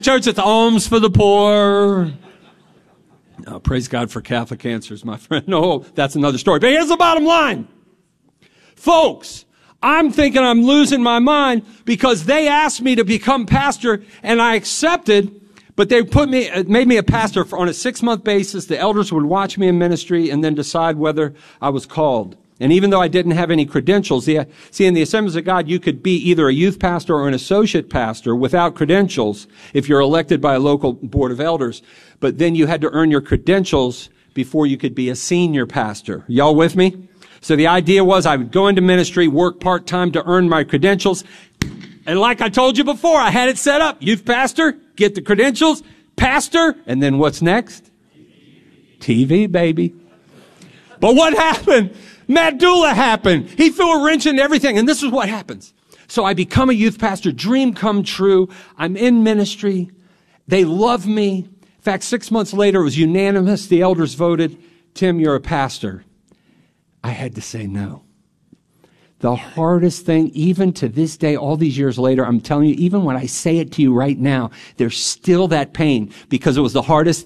Church, it's alms for the poor. Oh, praise God for Catholic answers, my friend. No, that's another story. But here's the bottom line. Folks, I'm thinking I'm losing my mind because they asked me to become pastor and I accepted, but they made me a pastor on a 6-month basis. The elders would watch me in ministry and then decide whether I was called. And even though I didn't have any credentials, see, in the Assemblies of God, you could be either a youth pastor or an associate pastor without credentials if you're elected by a local board of elders. But then you had to earn your credentials before you could be a senior pastor. Y'all with me? So the idea was I would go into ministry, work part-time to earn my credentials. And like I told you before, I had it set up. Youth pastor, get the credentials, pastor, and then what's next? TV, baby. But what happened? Matt Dula happened. He threw a wrench into everything. And this is what happens. So I become a youth pastor, dream come true. I'm in ministry. They love me. In fact, 6 months later, it was unanimous. The elders voted, Tim, you're a pastor. I had to say no. The hardest thing, even to this day, all these years later, I'm telling you, even when I say it to you right now, there's still that pain because it was the hardest.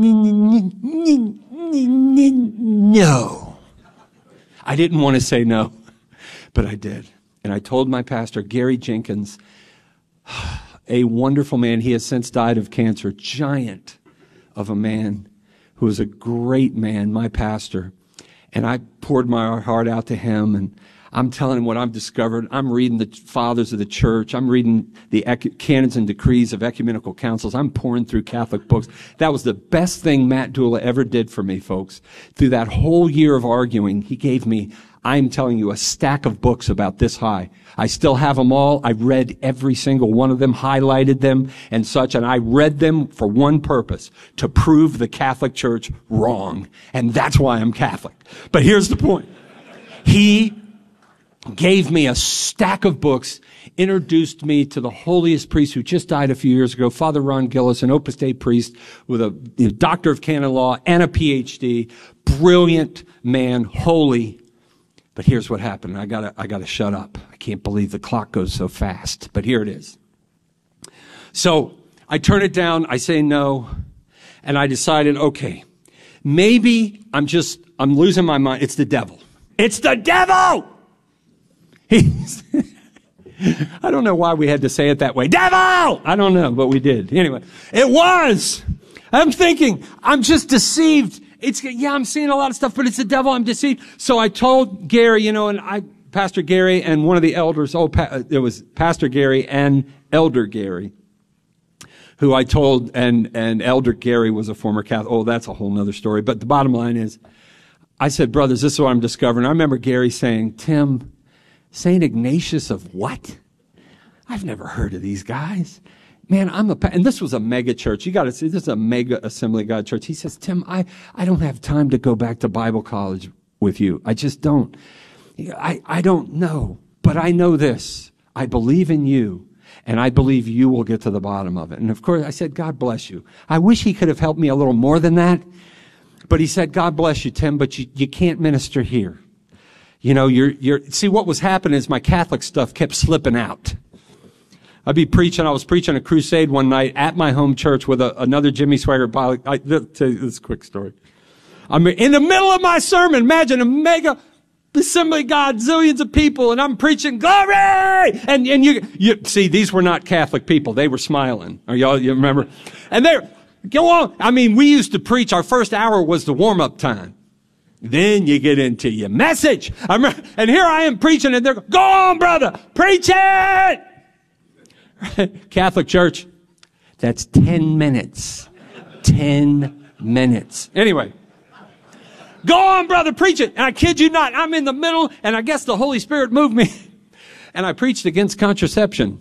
No. I didn't want to say no, but I did. And I told my pastor, Gary Jenkins, a wonderful man. He has since died of cancer, giant of a man who was a great man, my pastor. And I poured my heart out to him, and I'm telling him what I've discovered. I'm reading the fathers of the church. I'm reading the canons and decrees of ecumenical councils. I'm pouring through Catholic books. That was the best thing Matt Dula ever did for me, folks. Through that whole year of arguing, he gave me, I'm telling you, a stack of books about this high. I still have them all. I read every single one of them, highlighted them and such, and I read them for one purpose, to prove the Catholic Church wrong. And that's why I'm Catholic. But here's the point. He gave me a stack of books, introduced me to the holiest priest who just died a few years ago, Father Ron Gillis, an Opus Dei priest with a doctor of canon law and a PhD, brilliant man, holy. But here's what happened. I gotta shut up. I can't believe the clock goes so fast, but here it is. So I turn it down. I say no. And I decided, okay, maybe I'm losing my mind. It's the devil. It's the devil! I don't know why we had to say it that way. Devil! I don't know, but we did. Anyway, it was. I'm thinking, I'm just deceived. I'm seeing a lot of stuff, but it's the devil. I'm deceived. So I told Gary, Pastor Gary and one of the elders, it was Pastor Gary and Elder Gary, who I told, and Elder Gary was a former Catholic. Oh, that's a whole nother story. But the bottom line is, I said, brothers, this is what I'm discovering. I remember Gary saying, Tim, St. Ignatius of what? I've never heard of these guys. Man, and this was a mega church. You got to see, this is a mega Assembly of God church. He says, Tim, I don't have time to go back to Bible college with you. I just don't. I don't know, but I know this. I believe in you, and I believe you will get to the bottom of it. And of course, I said, God bless you. I wish he could have helped me a little more than that. But he said, God bless you, Tim, but you can't minister here. See, what was happening is my Catholic stuff kept slipping out. I was preaching a crusade one night at my home church with another Jimmy Swaggart. I'll tell you this quick story. I'm in the middle of my sermon. Imagine a mega Assembly of God, zillions of people, and I'm preaching glory. And you see, these were not Catholic people. They were smiling. You remember? And go on. I mean, we used to preach. Our first hour was the warm-up time. Then you get into your message. And here I am preaching, and they're going, go on, brother, preach it. Catholic Church, that's 10 minutes. 10 minutes. Anyway, go on, brother, preach it. And I kid you not, I'm in the middle, and I guess the Holy Spirit moved me. And I preached against contraception.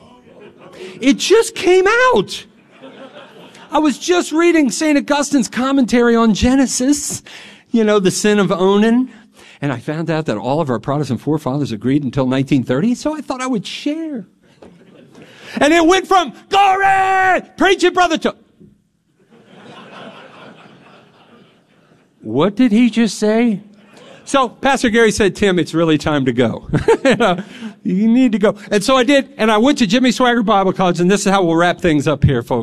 It just came out. I was just reading St. Augustine's commentary on Genesis, the sin of Onan. And I found out that all of our Protestant forefathers agreed until 1930, so I thought I would share. And it went from, glory, preach it, brother, to, what did he just say? So Pastor Gary said, Tim, it's really time to go. You need to go. And so I did, and I went to Jimmy Swaggart Bible College, and this is how we'll wrap things up here, folks.